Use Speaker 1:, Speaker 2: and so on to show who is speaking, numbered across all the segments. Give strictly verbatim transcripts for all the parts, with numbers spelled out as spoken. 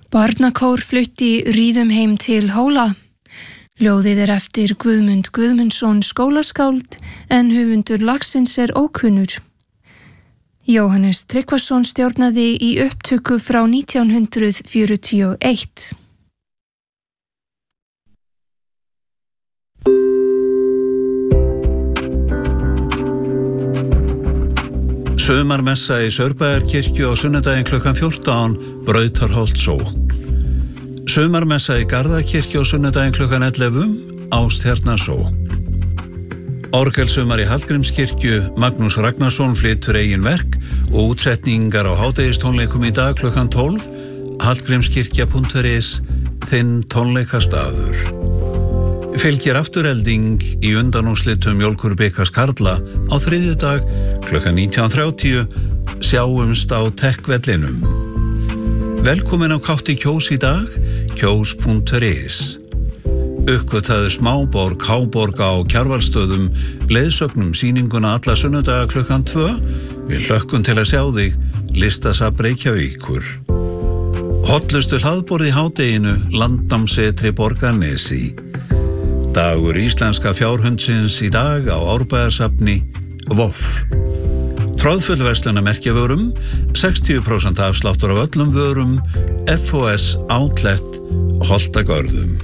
Speaker 1: Barnakór flutti Ríðum heim til Hóla. Ljóðið er eftir Guðmund Guðmundsson skólaskáld en höfundur lagsins er ókunnur. Jóhannes Tryggvason stjórnaði í upptöku frá nítján hundrað fjörutíu og eitt.
Speaker 2: Sumarmessa í Saurbæjarkirkju á sunnudaginn klukkan fjórtán, Brautarholt sókn. Sumarmessa í Garðakirkju á sunnudaginn klukkan ellefu, Ástjarnar sókn. Orgelsumar í Hallgrímskirkju, Magnús Ragnarsson flytur eigin verk og útsetningar á hádegistónleikum í dag klukkan tólf, hallgrímskirkja punktur is, þinn tónleikastaður. Fylgir afturelding í undanúrslitum Mjólkurbikars karla á þriðjudag klukkan nítján þrjátíu, sjáumst á Tech-vellinum. Velkomin á Kátti Kjós í dag, kjós punktur is. Uppgötaðu smáborg, háborg á Kjarvalsstöðum, leiðsögnum sýninguna alla sunnudaga klukkan tvö, við hlökkum til að sjá þig, listasafn Reykjavíkur. Hollustu hlaðborð í hádeginu, Landnámssetri Borgarnesi. Dagur íslenska fjárhundsins í dag á Árbæjarsafni, Voff. Tróðfullversluna merkjavörum, sextíu prósent afsláttur af öllum vörum, F O S Outlet, Holtagörðum.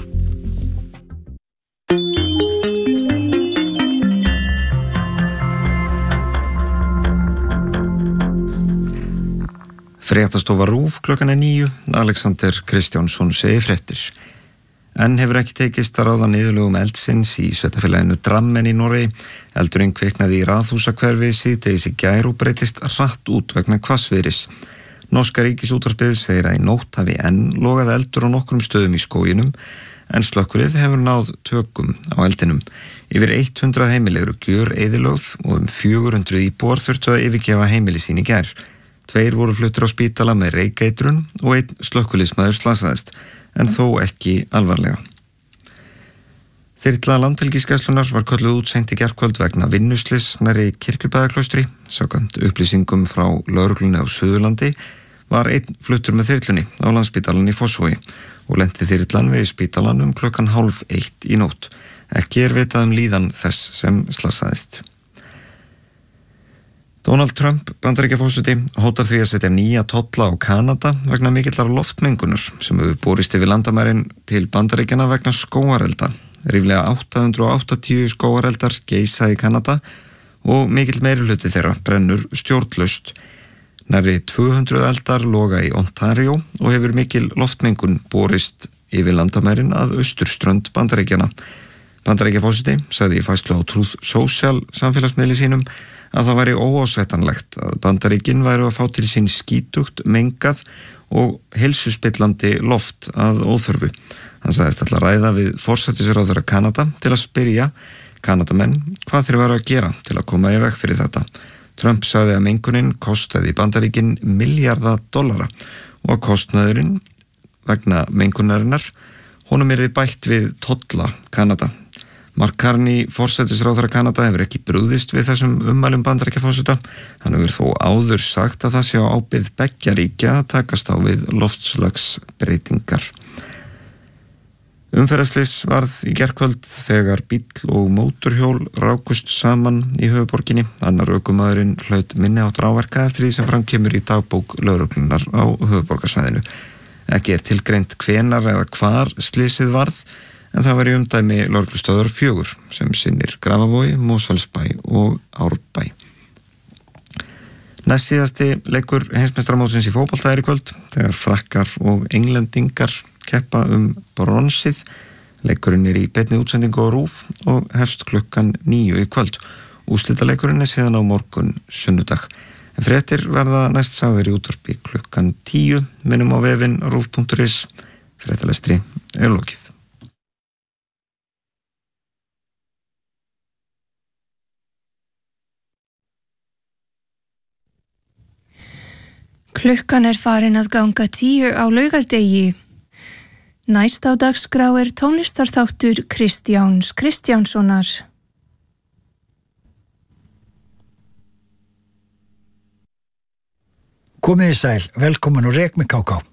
Speaker 3: Fréttastofa RÚV klukkan er níu, Alexander Kristjánsson segir fréttir. En hefur ekki tekist að ráða niðurlögum eldsins í sveitarfélaginu Drammen í Noregi. Eldurinn kviknaði í Raðhúsahverfi síðdegis í gær og breytist hratt út vegna hvassviðris. Norska ríkisútvarpið segir að í nótt hafi enn logað eldur á nokkrum stöðum í skóginum, en slökkvilið hefur náð tökum á eldinum. Yfir hundrað heimili eru gjöreyðilögð og um fjögur hundruð íbúar þurftu að yfirgefa heimili sín í gær. Tveir voru fluttir á spítala með reykeitrun og einn slökkviliðsmaður slasaðist, en þó ekki alvarlega. Þyrla Landhelgisgæslunnar var kölluð út seint í gærkvöld vegna vinnuslyss nærri Kirkjubæjarklaustri. Samkvæmt upplýsingum frá lögreglunni á Suðurlandi var einn fluttur með þyrlunni á Landspítalann í Fossvogi og lenti þyrlan við spítalanum klukkan hálf eitt í nótt. Ekki er vitað um líðan þess sem slasaðist. Donald Trump, Bandaríkjaforseti, hótar því að setja nýja tolla á Kanada vegna mikillar loftmengunar sem hefur borist yfir landamærin til Bandaríkjanna vegna skógarelda. Ríflega átta hundruð áttatíu skógareldar geisa í Kanada og mikill meirihluti þeirra brennur stjórnlaust. Nærri tvö hundruð eldar loga í Ontario og hefur mikil loftmengun borist yfir landamærin að austurströnd Bandaríkjanna. Bandaríkjaforseti sagði í færslu á Truth Social samfélagsmiðli sínum að það væri óásættanlegt að Bandaríkin væru að fá til sín skítugt, mengað og heilsuspillandi loft að óþörfu. Hann sagðist ætla að ræða við forsætisráðherra Kanada til að spyrja Kanadamenn hvað þeir væru að gera til að koma í veg fyrir þetta. Trump sagði að mengunin kostaði Bandaríkin milljarða dollara og að kostnaðurinn vegna mengunarinnar honum yrði bætt við tolla Kanada. Mark Carney, forsætisráðherra Kanada, hefur ekki brugðist við þessum ummælum Bandaríkjaforseta. Hann hefur þó áður sagt að það sé á ábyrgð beggja ríkja að takast á við loftslagsbreytingar. Umferðarslys varð í gærkvöld þegar bíll og mótorhjól rákust saman í höfuðborginni. Annar ökumaðurinn hlaut minniháttar áverka eftir því sem fram kemur í dagbók lögreglunnar á höfuðborgarsvæðinu. Ekki er tilgreint hvenar eða hvar slysið varð, en það var í umdæmi lögreglustöðvar fjögur sem sinnir Grafavogi, Mosfellsbæ og Árbæ. Næst síðasti leikur heimsmeistaramótsins í fótbolta er í kvöld þegar Frakkar og Englendingar keppa um bronsið. Leikurinn er í beinni útsendingu á RÚV og hefst klukkan níu í kvöld. Úrslitaleikurinn er síðan á morgun sunnudag. En fréttir verða næst sagðir í útvarpi klukkan tíu, minnum á vefinn rúv punktur is. Fréttalestri er lokið.
Speaker 1: Klukkan er farin að ganga tíu á laugardegi. Næst á dagskrá er tónlistarþáttur Kristjáns Kristjánssonar.
Speaker 4: Komið í sæl, velkomin og rek með ká ká.